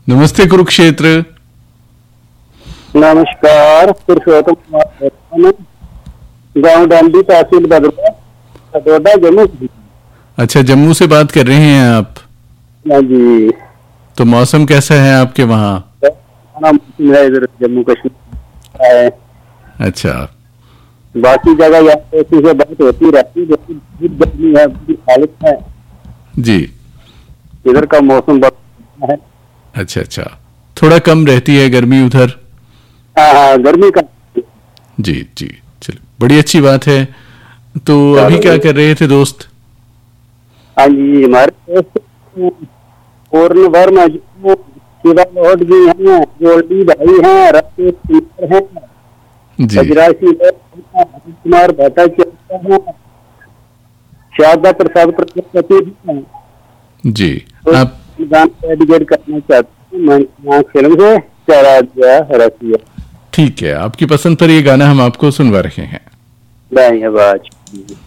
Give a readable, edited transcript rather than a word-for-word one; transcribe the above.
नमस्ते कुरुक्षेत्र। नमस्कार, पुरुषोत्तम कुमार, गांव डांडी, तहसील बदरवा, जम्मू। अच्छा, जम्मू से बात कर रहे हैं आप? हाँ जी। तो मौसम कैसा है आपके वहाँ? मौसम है इधर जम्मू कश्मीर है। अच्छा, बाकी जगह यहाँ से बात होती रहती है, लेकिन बहुत गर्मी है, बुरी हालत है जी। इधर का मौसम बहुत है। अच्छा अच्छा, थोड़ा कम रहती है गर्मी उधर? हाँ, गर्मी का। जी जी, चलो, बड़ी अच्छी बात है। तो अभी क्या कर रहे थे दोस्त? हाँ जी, हमारे दोस्त पूर्ण वर्मा जी शिवा लौट जी हैं, गोल्डी भाई हैं, राकेश हैं जी कुमार भट्टाचार्य हैं, शारदा प्रसाद प्रजापति हैं। जी, तो आप गान डेडिकेट करना चाहते हैं मैं फिल्म से चला गया रसिया। ठीक है, आपकी पसंद पर ये गाना हम आपको सुनवा रहे हैं। धन्यवाद।